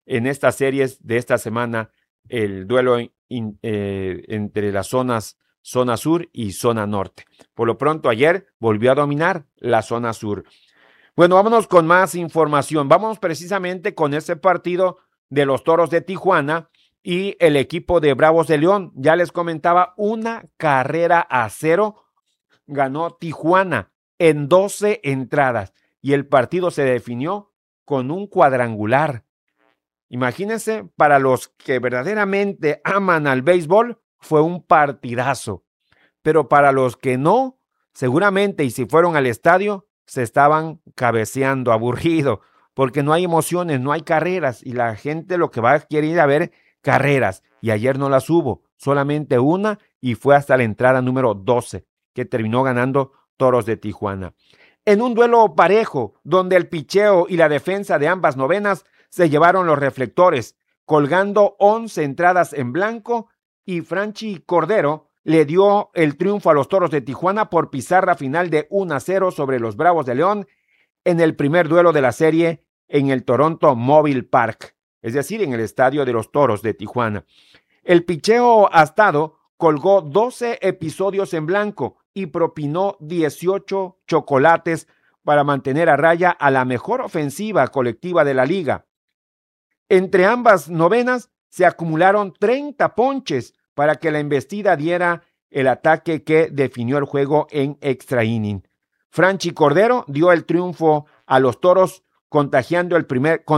en estas series de esta semana el duelo entre las zona sur y zona norte. Por lo pronto, ayer volvió a dominar la zona sur. Bueno, vámonos con más información. Vamos precisamente con ese partido de los Toros de Tijuana y el equipo de Bravos de León. Ya les comentaba, 1-0 ganó Tijuana en 12 entradas y el partido se definió con un cuadrangular. Imagínense, para los que verdaderamente aman al béisbol, fue un partidazo. Pero para los que no, seguramente, y si fueron al estadio, se estaban cabeceando, aburrido, porque no hay emociones, no hay carreras, y la gente lo que va a querer ir a ver carreras, y ayer no las hubo, solamente una, y fue hasta la entrada número 12, que terminó ganando Toros de Tijuana. En un duelo parejo, donde el picheo y la defensa de ambas novenas se llevaron los reflectores, colgando 11 entradas en blanco, y Franchi Cordero le dio el triunfo a los Toros de Tijuana por pizarra final de 1-0 sobre los Bravos de León en el primer duelo de la serie en el Toronto Mobile Park, es decir, en el estadio de los Toros de Tijuana. El picheo astado colgó 12 episodios en blanco y propinó 18 chocolates para mantener a raya a la mejor ofensiva colectiva de la liga. Entre ambas novenas se acumularon 30 ponches para que la embestida diera el ataque que definió el juego en extra inning. Franchi Cordero dio el triunfo a los Toros, contagiando el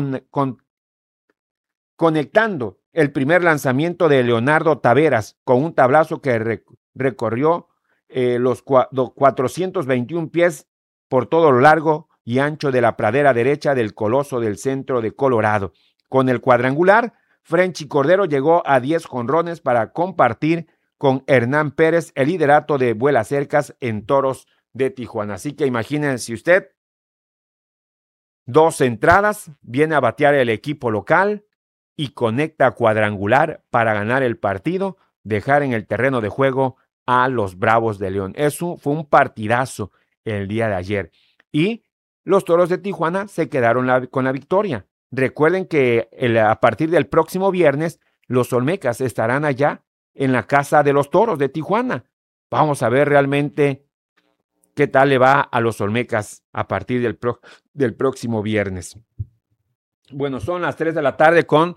conectando el primer lanzamiento de Leonardo Taveras con un tablazo que recorrió los 421 pies por todo lo largo y ancho de la pradera derecha del Coloso del Centro de Colorado. Con el cuadrangular, Franchi Cordero llegó a 10 jonrones para compartir con Hernán Pérez el liderato de vuelas cercas en Toros de Tijuana. Así que imagínense usted, 2 entradas, viene a batear el equipo local y conecta cuadrangular para ganar el partido, dejar en el terreno de juego a los Bravos de León. Eso fue un partidazo el día de ayer. Y los Toros de Tijuana se quedaron con la victoria. Recuerden que a partir del próximo viernes, los Olmecas estarán allá en la casa de los Toros de Tijuana. Vamos a ver realmente qué tal le va a los Olmecas a partir del próximo viernes. Bueno, son las 3 de la tarde con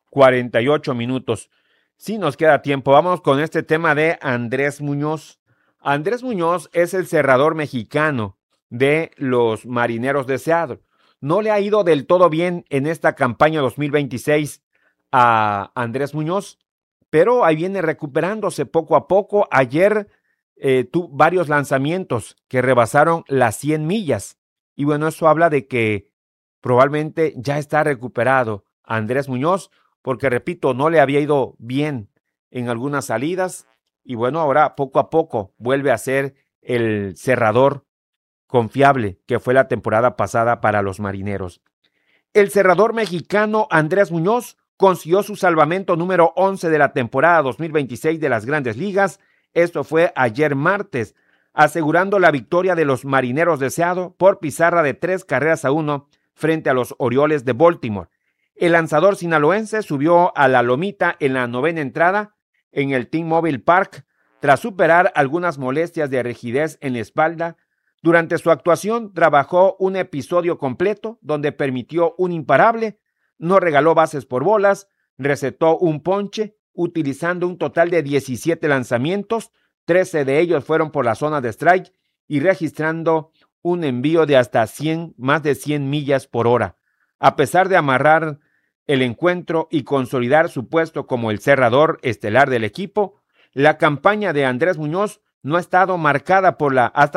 48 minutos. Sí nos queda tiempo. Vamos con este tema de Andrés Muñoz. Andrés Muñoz es el cerrador mexicano de los Marineros de Seattle. No le ha ido del todo bien en esta campaña 2026 a Andrés Muñoz, pero ahí viene recuperándose poco a poco. Ayer tuvo varios lanzamientos que rebasaron las 100 millas. Y bueno, eso habla de que probablemente ya está recuperado Andrés Muñoz, porque repito, no le había ido bien en algunas salidas. Y bueno, ahora poco a poco vuelve a ser el cerrador confiable que fue la temporada pasada para los Marineros. El cerrador mexicano Andrés Muñoz consiguió su salvamento número 11 de la temporada 2026 de las Grandes Ligas. Esto fue ayer martes, asegurando la victoria de los Marineros de Seattle por pizarra de 3-1 frente a los Orioles de Baltimore. El lanzador sinaloense subió a la lomita en la 9ª entrada en el T-Mobile Park tras superar algunas molestias de rigidez en la espalda. Durante su actuación trabajó un episodio completo donde permitió un imparable, no regaló bases por bolas, recetó un ponche, utilizando un total de 17 lanzamientos, 13 de ellos fueron por la zona de strike y registrando un envío de hasta más de 100 millas por hora. A pesar de amarrar el encuentro y consolidar su puesto como el cerrador estelar del equipo, la campaña de Andrés Muñoz ha estado marcada por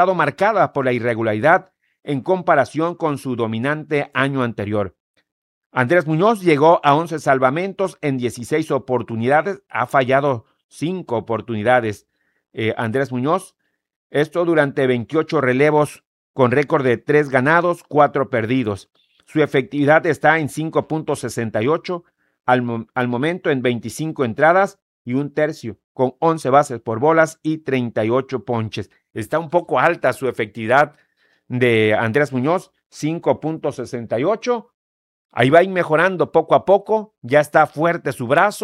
la irregularidad en comparación con su dominante año anterior. Andrés Muñoz llegó a 11 salvamentos en 16 oportunidades, ha fallado 5 oportunidades. Andrés Muñoz, esto durante 28 relevos con récord de 3 ganados, 4 perdidos. Su efectividad está en 5.68 al momento en 25 entradas y un tercio, con 11 bases por bolas y 38 ponches. Está un poco alta su efectividad de Andrés Muñoz, 5.68 Ahí va a ir mejorando poco a poco, ya está fuerte su brazo.